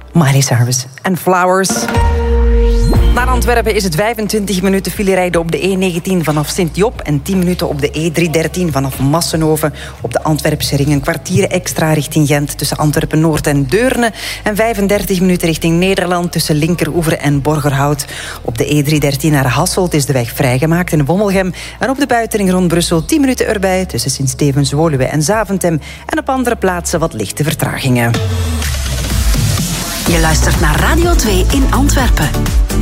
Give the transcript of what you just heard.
Miley Cyrus en Flowers. Naar Antwerpen is het 25 minuten file rijden op de E19 vanaf Sint-Job en 10 minuten op de E313 vanaf Massenhoven. Op de Antwerpse ring een kwartier extra richting Gent tussen Antwerpen-Noord en Deurne. En 35 minuten richting Nederland tussen Linkeroever en Borgerhout. Op de E313 naar Hasselt is de weg vrijgemaakt in Wommelgem. En op de buitenring rond Brussel 10 minuten erbij tussen Sint-Stevens, Woluwe en Zaventem. En op andere plaatsen wat lichte vertragingen. Je luistert naar Radio 2 in Antwerpen.